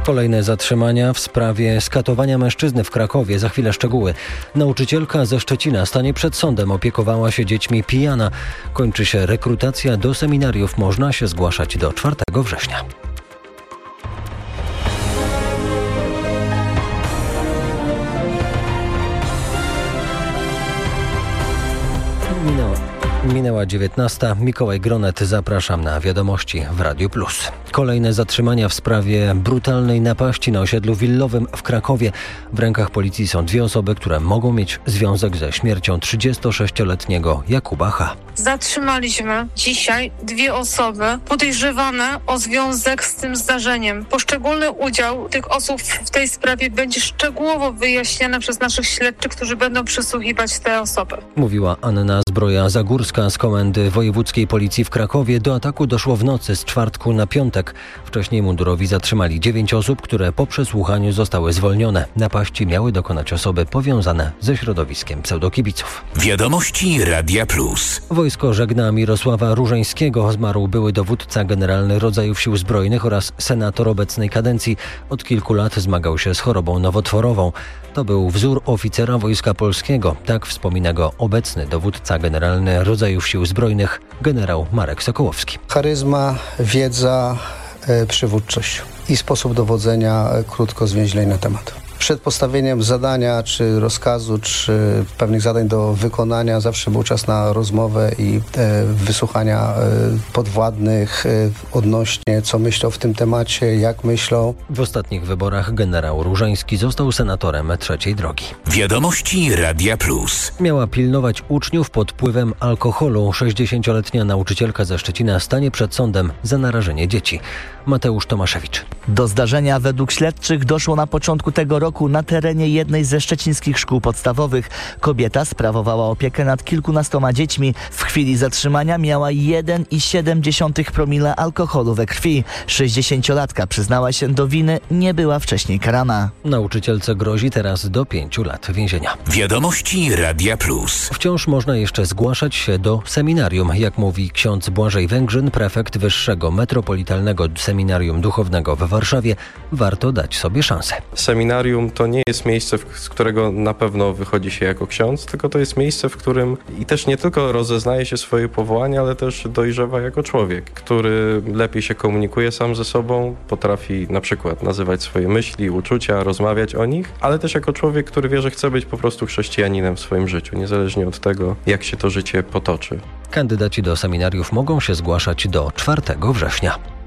Kolejne zatrzymania w sprawie skatowania mężczyzny w Krakowie. Za chwilę szczegóły. Nauczycielka ze Szczecina stanie przed sądem. Opiekowała się dziećmi pijana. Kończy się rekrutacja do seminariów. Można się zgłaszać do 4 września. Minęła 19. Mikołaj Gronet, zapraszam na wiadomości w Radiu Plus. Kolejne zatrzymania w sprawie brutalnej napaści na osiedlu willowym w Krakowie. W rękach policji są 2 osoby, które mogą mieć związek ze śmiercią 36-letniego Jakuba H. Zatrzymaliśmy dzisiaj 2 osoby podejrzewane o związek z tym zdarzeniem. Poszczególny udział tych osób w tej sprawie będzie szczegółowo wyjaśniany przez naszych śledczych, którzy będą przesłuchiwać te osoby. Mówiła Anna Zbroja-Zagórska z Komendy Wojewódzkiej Policji w Krakowie. Do ataku doszło w nocy z czwartku na piątek. Wcześniej mundurowi zatrzymali 9 osób, które po przesłuchaniu zostały zwolnione. Napaści miały dokonać osoby powiązane ze środowiskiem pseudokibiców. Wiadomości Radia Plus. Wojsko żegna Mirosława Różeńskiego. Zmarł były dowódca generalny rodzajów sił zbrojnych oraz senator obecnej kadencji. Od kilku lat zmagał się z chorobą nowotworową. To był wzór oficera Wojska Polskiego. Tak wspomina go obecny dowódca generalny rodzajów sił zbrojnych, generał Marek Sokołowski. Charyzma, wiedza, przywódczość i sposób dowodzenia krótko zwięźlej na temat. Przed postawieniem zadania, czy rozkazu, czy pewnych zadań do wykonania zawsze był czas na rozmowę i wysłuchania podwładnych odnośnie, co myślą w tym temacie, jak myślą. W ostatnich wyborach generał Różeński został senatorem 3. drogi. Wiadomości Radia Plus. Miała pilnować uczniów pod wpływem alkoholu. 60-letnia nauczycielka ze Szczecina stanie przed sądem za narażenie dzieci. Mateusz Tomaszewicz. Do zdarzenia według śledczych doszło na początku tego roku na terenie jednej ze szczecińskich szkół podstawowych. Kobieta sprawowała opiekę nad kilkunastoma dziećmi. W chwili zatrzymania miała 1,7 promila alkoholu we krwi. 60-latka przyznała się do winy, nie była wcześniej karana. Nauczycielce grozi teraz do 5 lat więzienia. Wiadomości Radia Plus. Wciąż można jeszcze zgłaszać się do seminarium. Jak mówi ksiądz Błażej Węgrzyn, prefekt Wyższego Metropolitalnego Seminarium Duchownego w Warszawie, warto dać sobie szansę. Seminarium to nie jest miejsce, z którego na pewno wychodzi się jako ksiądz, tylko to jest miejsce, w którym i też nie tylko rozeznaje się swoje powołanie, ale też dojrzewa jako człowiek, który lepiej się komunikuje sam ze sobą, potrafi na przykład nazywać swoje myśli, uczucia, rozmawiać o nich, ale też jako człowiek, który wie, że chce być po prostu chrześcijaninem w swoim życiu, niezależnie od tego, jak się to życie potoczy. Kandydaci do seminariów mogą się zgłaszać do 4 września.